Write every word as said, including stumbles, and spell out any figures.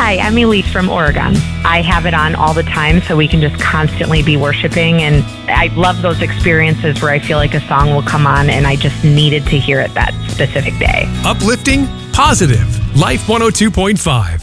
Hi, I'm Elise from Oregon. I have it on all the time so we can just constantly be worshiping. And I love those experiences where I feel like a song will come on and I just needed to hear it that specific day. Uplifting, positive. Life one oh two point five.